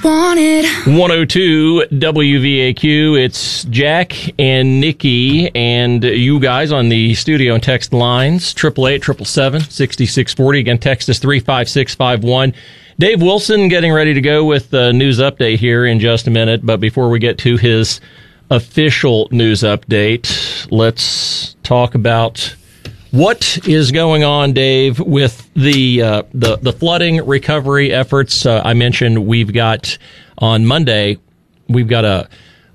wanted. 102 WVAQ. It's Jack and Nikki and you guys on the studio and text lines. 888-777-6640. Again, text us 35651. Dave Wilson getting ready to go with the news update here in just a minute. But before we get to his official news update, let's talk about what is going on, Dave, with the flooding recovery efforts. I mentioned we've got on Monday, we've got a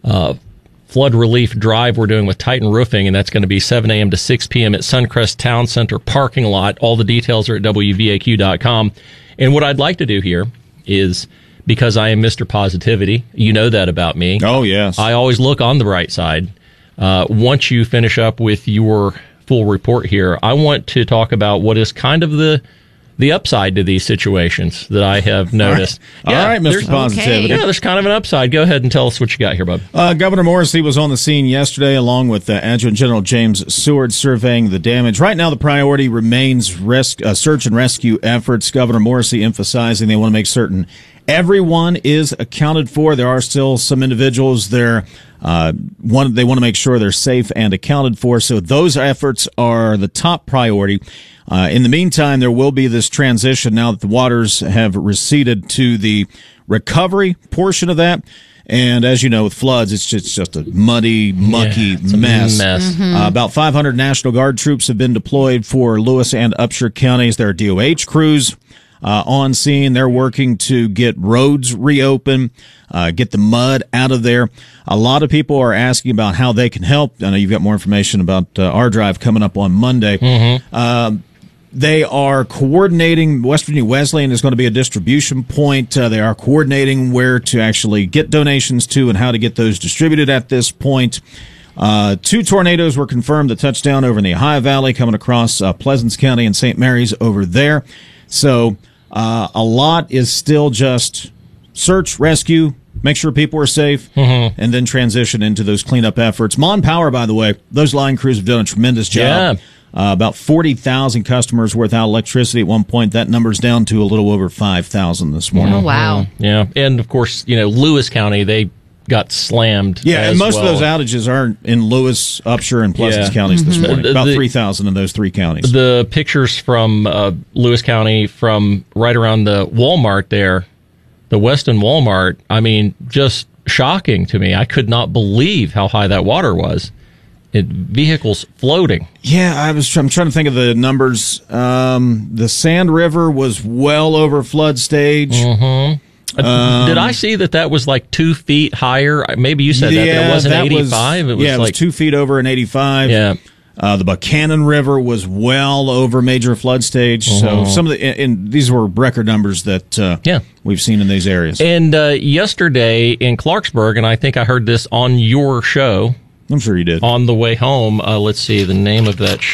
flood relief drive we're doing with Titan Roofing, and that's going to be 7 a.m. to 6 p.m. at Suncrest Town Center parking lot. All the details are at WVAQ.com. And what I'd like to do here is, because I am Mr. Positivity, you know that about me. Oh, yes. I always look on the bright side. Once you finish up with your full report here, I want to talk about what is kind of the upside to these situations that I have noticed. All right, Mr. Positivity. Yeah, there's kind of an upside. Go ahead and tell us what you got here, bud. Governor Morrissey was on the scene yesterday along with Adjutant General James Seward surveying the damage. Right now, the priority remains search and rescue efforts. Governor Morrissey emphasizing they want to make certain everyone is accounted for. There are still some individuals there. They want to make sure they're safe and accounted for. So those efforts are the top priority. In the meantime, there will be this transition now that the waters have receded to the recovery portion of that. And as you know, with floods, it's just a muddy, mucky mess. About 500 National Guard troops have been deployed for Lewis and Upshur counties. There are DOH crews on scene. They're working to get roads reopened, get the mud out of there. A lot of people are asking about how they can help. I know you've got more information about our drive coming up on Monday. They are coordinating. West Virginia Wesleyan is going to be a distribution point. They are coordinating where to actually get donations to and how to get those distributed at this point. 2 tornadoes were confirmed to touch down over in the Ohio Valley, coming across Pleasants County and St. Mary's over there. So a lot is still just search, rescue, make sure people are safe, and then transition into those cleanup efforts. Mon Power, by the way, those line crews have done a tremendous job. Yeah. About 40,000 customers without electricity at one point. That number's down to a little over 5,000 this morning. Oh, wow. Yeah. And, of course, Lewis County, they got slammed. Yeah, and most of those outages aren't in Lewis, Upshur, and Pleasants counties this morning. About 3,000 in those 3 counties. The pictures from Lewis County from right around the Walmart there, the Weston Walmart, I mean, just shocking to me. I could not believe how high that water was. Vehicles floating. Yeah, I'm trying to think of the numbers. The Sand River was well over flood stage. Did I see that was like 2 feet higher? Maybe you said that it wasn't 85. It was 2 feet over an 85. Yeah. The Buchanan River was well over major flood stage. So some of these were record numbers that we've seen in these areas. And yesterday in Clarksburg, and I think I heard this on your show. I'm sure you did. On the way home, let's see the name of that show.